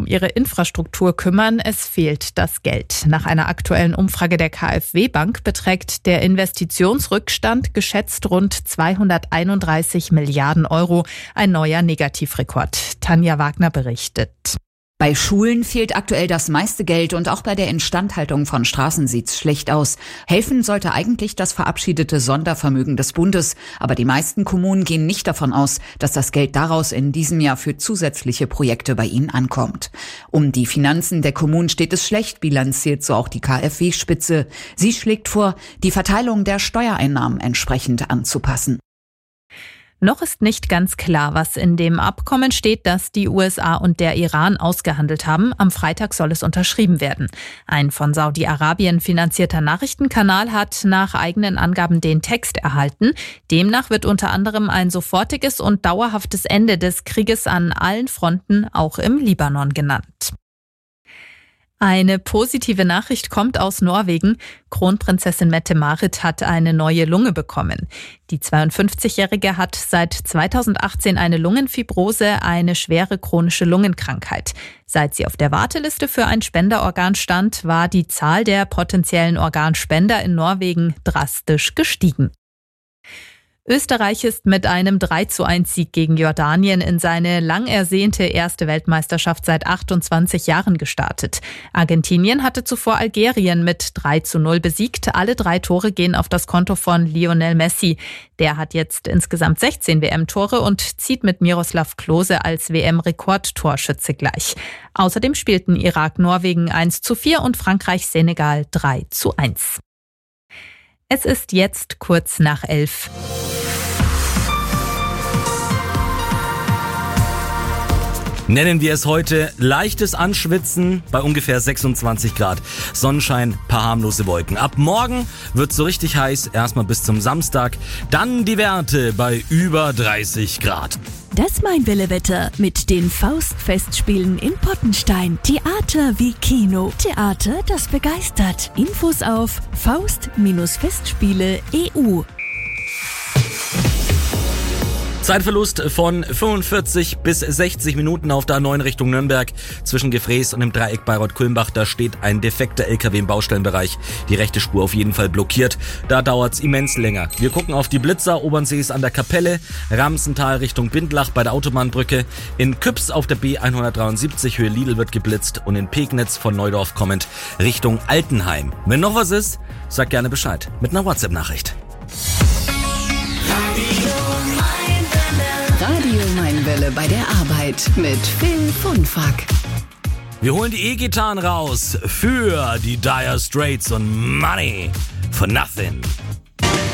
um ihre Infrastruktur kümmern, es fehlt das Geld. Nach einer aktuellen Umfrage der KfW-Bank beträgt der Investitionsrückstand geschätzt rund 231 Milliarden Euro, ein neuer Negativrekord. Tanja Wagner berichtet. Bei Schulen fehlt aktuell das meiste Geld und auch bei der Instandhaltung von Straßen sieht's schlecht aus. Helfen sollte eigentlich das verabschiedete Sondervermögen des Bundes. Aber die meisten Kommunen gehen nicht davon aus, dass das Geld daraus in diesem Jahr für zusätzliche Projekte bei ihnen ankommt. Um die Finanzen der Kommunen steht es schlecht, bilanziert so auch die KfW-Spitze. Sie schlägt vor, die Verteilung der Steuereinnahmen entsprechend anzupassen. Noch ist nicht ganz klar, was in dem Abkommen steht, das die USA und der Iran ausgehandelt haben. Am Freitag soll es unterschrieben werden. Ein von Saudi-Arabien finanzierter Nachrichtenkanal hat nach eigenen Angaben den Text erhalten. Demnach wird unter anderem ein sofortiges und dauerhaftes Ende des Krieges an allen Fronten, auch im Libanon, genannt. Eine positive Nachricht kommt aus Norwegen. Kronprinzessin Mette-Marit hat eine neue Lunge bekommen. Die 52-Jährige hat seit 2018 eine Lungenfibrose, eine schwere chronische Lungenkrankheit. Seit sie auf der Warteliste für ein Spenderorgan stand, war die Zahl der potenziellen Organspender in Norwegen drastisch gestiegen. Österreich ist mit einem 3:1-Sieg gegen Jordanien in seine lang ersehnte erste Weltmeisterschaft seit 28 Jahren gestartet. Argentinien hatte zuvor Algerien mit 3:0 besiegt. Alle 3 Tore gehen auf das Konto von Lionel Messi. Der hat jetzt insgesamt 16 WM-Tore und zieht mit Miroslav Klose als WM-Rekordtorschütze gleich. Außerdem spielten Irak-Norwegen 1:4 und Frankreich-Senegal 3:1. Es ist jetzt kurz nach 11. Nennen wir es heute leichtes Anschwitzen bei ungefähr 26 Grad. Sonnenschein, paar harmlose Wolken. Ab morgen wird's so richtig heiß, erstmal bis zum Samstag. Dann die Werte bei über 30 Grad. Das Mein-Wille-Wetter mit den Faust-Festspielen in Pottenstein. Theater wie Kino. Theater, das begeistert. Infos auf faust-festspiele.eu. Zeitverlust von 45 bis 60 Minuten auf der A9 Richtung Nürnberg. Zwischen Gefrees und dem Dreieck Bayreuth-Kulmbach, da steht ein defekter LKW im Baustellenbereich. Die rechte Spur auf jeden Fall blockiert. Da dauert's immens länger. Wir gucken auf die Blitzer. Obernsee ist an der Kapelle. Ramsental Richtung Bindlach bei der Autobahnbrücke. In Küps auf der B173 Höhe Lidl wird geblitzt. Und in Pegnitz von Neudorf kommend Richtung Altenheim. Wenn noch was ist, sag gerne Bescheid. Mit einer WhatsApp-Nachricht. Radio Mein-Welle bei der Arbeit mit Phil Funfack. Wir holen die E-Gitarren raus für die Dire Straits und Money for Nothing.